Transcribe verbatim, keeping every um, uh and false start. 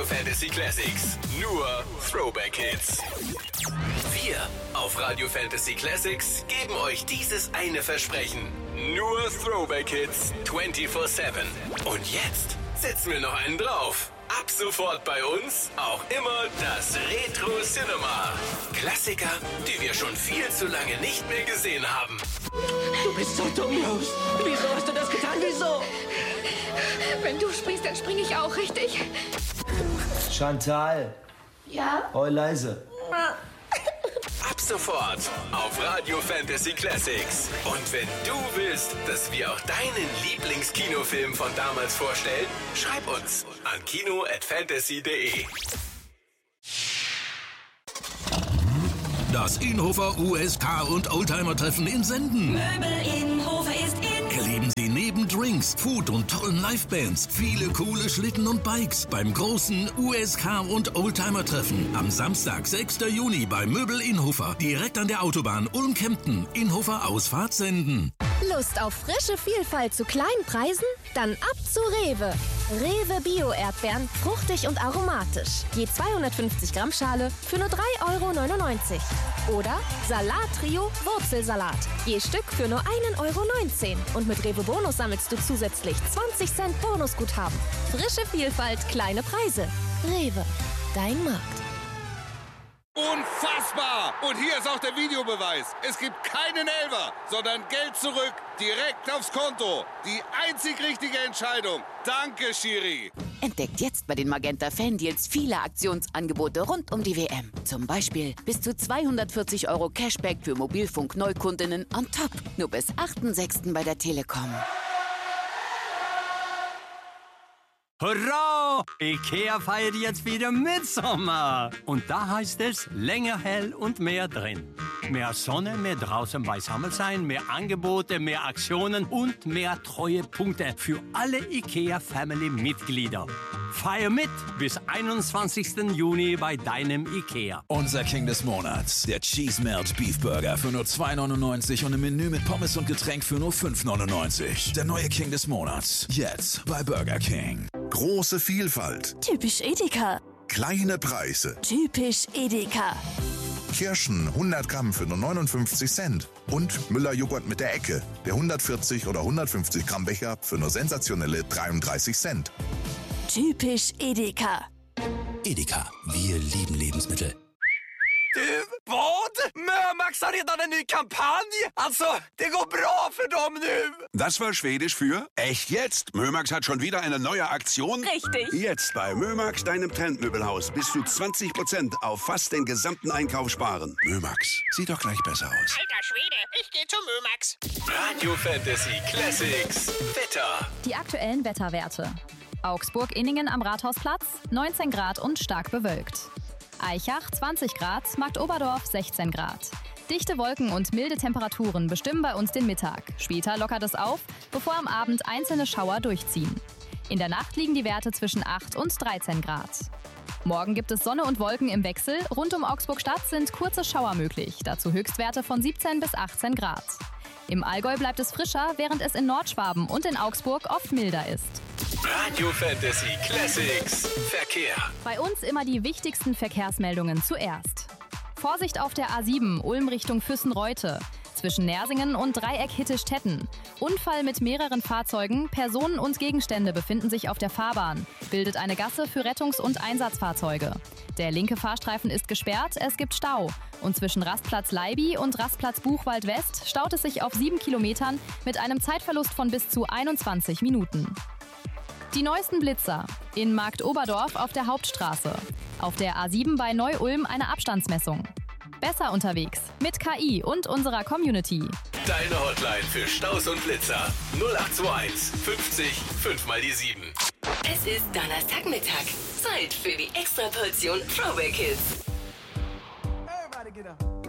Fantasy Classics. Nur Throwback Hits. Wir auf Radio Fantasy Classics geben euch dieses eine Versprechen. Nur Throwback Hits vierundzwanzig sieben. Und jetzt setzen wir noch einen drauf. Ab sofort bei uns auch immer das Retro Cinema. Klassiker, die wir schon viel zu lange nicht mehr gesehen haben. Du bist so dumm, Rose. Wieso hast du das getan? Wieso? Wenn du springst, dann springe ich auch, richtig? Chantal. Ja? Oh, leise. Ab sofort auf Radio Fantasy Classics. Und wenn du willst, dass wir auch deinen Lieblingskinofilm von damals vorstellen, schreib uns an kino at fantasy punkt de. Das Inhofer U S K und Oldtimer-Treffen in Senden. Möbel Inhofer ist in. Erleben Sie neben Drinks, Food und tollen Livebands viele coole Schlitten und Bikes beim großen U S K und Oldtimer-Treffen am Samstag, sechsten Juni bei Möbel Inhofer. Direkt an der Autobahn Ulm-Kempten. Inhofer Ausfahrt Senden. Lust auf frische Vielfalt zu kleinen Preisen? Dann ab zu Rewe. Rewe Bio-Erdbeeren, fruchtig und aromatisch. Je zweihundertfünfzig Gramm Schale für nur drei Euro neunundneunzig. Oder Salat-Trio Wurzelsalat. Je Stück für nur ein Euro neunzehn. Und mit Rewe Bonus sammelst du zusätzlich zwanzig Cent Bonusguthaben. Frische Vielfalt, kleine Preise. Rewe, dein Markt. Unfassbar! Und hier ist auch der Videobeweis. Es gibt keinen Elfer, sondern Geld zurück, direkt aufs Konto. Die einzig richtige Entscheidung. Danke, Schiri. Entdeckt jetzt bei den Magenta Fan-Deals viele Aktionsangebote rund um die W M. Zum Beispiel bis zu zweihundertvierzig Euro Cashback für Mobilfunk-Neukundinnen on top. Nur bis achten sechsten bei der Telekom. Hurra! Ikea feiert jetzt wieder Mitsommer. Und da heißt es länger hell und mehr drin. Mehr Sonne, mehr draußen beisammen sein, mehr Angebote, mehr Aktionen und mehr Treuepunkte für alle Ikea-Family-Mitglieder. Feier mit bis einundzwanzigsten Juni bei deinem Ikea. Unser King des Monats, der Cheese Melt Beef Burger für nur zwei neunundneunzig und ein Menü mit Pommes und Getränk für nur fünf neunundneunzig. Der neue King des Monats, jetzt bei Burger King. Große Vielfalt. Typisch Edeka. Kleine Preise. Typisch Edeka. Kirschen hundert Gramm für nur neunundfünfzig Cent. Und Müller-Joghurt mit der Ecke. Der hundertvierzig oder hundertfünfzig Gramm Becher für nur sensationelle dreiunddreißig Cent. Typisch Edeka. Edeka, wir lieben Lebensmittel. Du, vad? Mömax har redan en ny kampanj. Alltså, det går bra för dem nu. Das war Schwedisch für echt jetzt. Mömax hat schon wieder eine neue Aktion. Richtig. Jetzt bei Mömax, deinem Trendmöbelhaus, bis zu zwanzig Prozent auf fast den gesamten Einkauf sparen. Mömax, sieht doch gleich besser aus. Alter Schwede, ich gehe zu Mömax. Radio Fantasy Classics Wetter. Die aktuellen Wetterwerte. Augsburg-Inningen am Rathausplatz, neunzehn Grad und stark bewölkt. Aichach zwanzig Grad, Marktoberdorf sechzehn Grad. Dichte Wolken und milde Temperaturen bestimmen bei uns den Mittag. Später lockert es auf, bevor am Abend einzelne Schauer durchziehen. In der Nacht liegen die Werte zwischen acht und dreizehn Grad. Morgen gibt es Sonne und Wolken im Wechsel. Rund um Augsburg-Stadt sind kurze Schauer möglich, dazu Höchstwerte von siebzehn bis achtzehn Grad. Im Allgäu bleibt es frischer, während es in Nordschwaben und in Augsburg oft milder ist. Radio Fantasy Classics Verkehr. Bei uns immer die wichtigsten Verkehrsmeldungen zuerst. Vorsicht auf der A sieben, Ulm Richtung Füssen-Reute. Zwischen Nersingen und Dreieck Hitte-Stetten. Unfall mit mehreren Fahrzeugen, Personen und Gegenstände befinden sich auf der Fahrbahn. Bildet eine Gasse für Rettungs- und Einsatzfahrzeuge. Der linke Fahrstreifen ist gesperrt, es gibt Stau. Und zwischen Rastplatz Leibi und Rastplatz Buchwald West staut es sich auf sieben Kilometern mit einem Zeitverlust von bis zu einundzwanzig Minuten. Die neuesten Blitzer. In Marktoberdorf auf der Hauptstraße. Auf der A sieben bei Neu-Ulm eine Abstandsmessung. Besser unterwegs mit K I und unserer Community. Deine Hotline für Staus und Blitzer. null acht zwei eins fünfzig fünf mal die sieben. Es ist Donnerstagmittag. Zeit für die Extraportion Throwback Hits. Everybody get up.